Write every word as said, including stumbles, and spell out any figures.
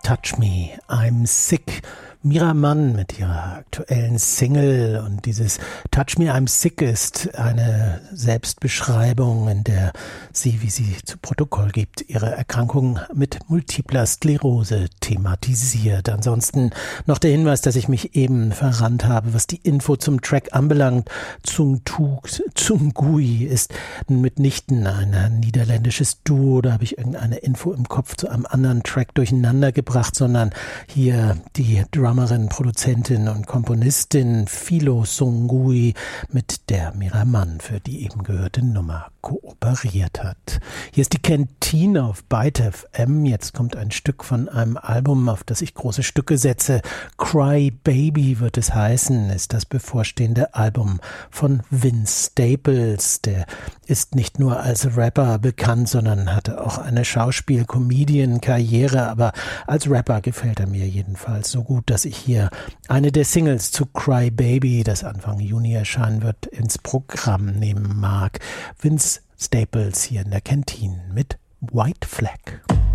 Touch Me, I'm Sick. Mira Mann mit ihrer aktuellen Single, und dieses Touch Me, I'm Sick ist eine Selbstbeschreibung, in der sie, wie sie zu Protokoll gibt, ihre Erkrankung mit multipler Sklerose thematisiert. Ansonsten noch der Hinweis, dass ich mich eben verrannt habe, was die Info zum Track anbelangt. Tsung Tu, Tsung Gui ist mitnichten ein niederländisches Duo, da habe ich irgendeine Info im Kopf zu einem anderen Track durcheinander gebracht, sondern hier die Drummerin, Produzentin und Komponistin Philo Tsung Gui, mit der Mira Mann für die eben gehörte Nummer kooperiert hat. Hier ist die Kantine auf Byte F M. Jetzt kommt ein Stück von einem Album, auf das ich große Stücke setze. Cry Baby wird es heißen, ist das bevorstehende Album von Vince Staples. Der ist nicht nur als Rapper bekannt, sondern hatte auch eine Schauspiel-Comedian-Karriere, aber als Rapper gefällt er mir jedenfalls so gut, dass ich hier eine der Singles zu Cry Baby, das Anfang Juni erscheinen wird, ins Programm nehmen mag. Vince Staples hier in der Kantine mit White Flag.